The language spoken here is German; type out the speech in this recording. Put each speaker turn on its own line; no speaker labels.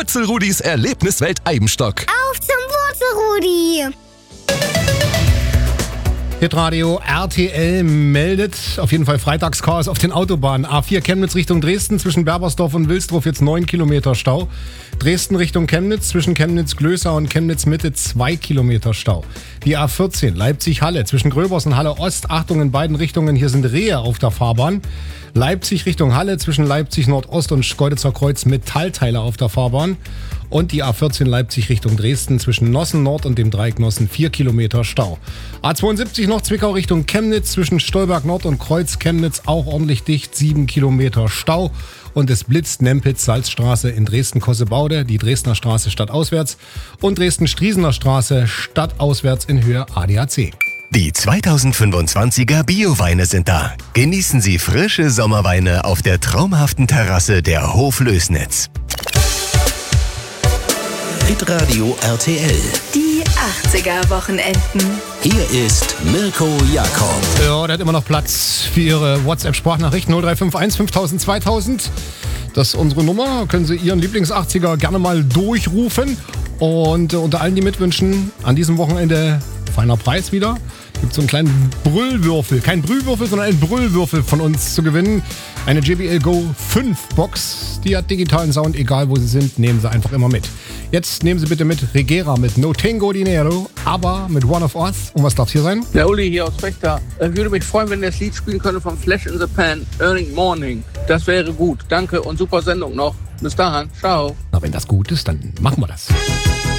Wurzelrudis Erlebniswelt Eibenstock.
Auf zum Wurzelrudi!
Hitradio RTL meldet auf jeden Fall Freitagschaos auf den Autobahnen. A4 Chemnitz Richtung Dresden zwischen Berbersdorf und Wilsdruff jetzt 9 Kilometer Stau. Dresden Richtung Chemnitz zwischen Chemnitz-Glößau und Chemnitz-Mitte 2 Kilometer Stau. Die A14 Leipzig-Halle zwischen Gröbers und Halle-Ost. Achtung in beiden Richtungen, hier sind Rehe auf der Fahrbahn. Leipzig Richtung Halle zwischen Leipzig-Nordost und Schkeuditzer Kreuz Metallteile auf der Fahrbahn. Und die A14 Leipzig Richtung Dresden zwischen Nossen Nord und dem Dreieck Nossen 4 Kilometer Stau. A72 noch Zwickau Richtung Chemnitz zwischen Stolberg Nord und Kreuz Chemnitz auch ordentlich dicht, 7 Kilometer Stau. Und es blitzt Nempitz-Salzstraße in Dresden-Kossebaude, die Dresdner Straße stadtauswärts und Dresden-Striesener Straße stadtauswärts in Höhe ADAC.
Die 2025er Bioweine sind da. Genießen Sie frische Sommerweine auf der traumhaften Terrasse der Hof Lößnitz. Hitradio RTL.
Die 80er-Wochenenden.
Hier ist Mirko Jakob.
Ja, der hat immer noch Platz für Ihre WhatsApp-Sprachnachricht 0351 5000 2000. Das ist unsere Nummer. Können Sie Ihren Lieblings-80er gerne mal durchrufen. Und unter allen, die mitwünschen, an diesem Wochenende feiner Preis wieder. Gibt so einen kleinen Brüllwürfel. Kein Brühwürfel, sondern einen Brüllwürfel von uns zu gewinnen. Eine JBL Go 5 Box. Die hat digitalen Sound, egal wo Sie sind, nehmen Sie einfach immer mit. Jetzt nehmen Sie bitte mit Regera mit No Tengo Dinero, aber mit One of Us. Und was darf hier sein?
Der Uli hier aus Fechter. Ich würde mich freuen, wenn ihr das Lied spielen könnte von Flash in the Pan, Early Morning. Das wäre gut. Danke und super Sendung noch. Bis dahin. Ciao.
Na, wenn das gut ist, dann machen wir das.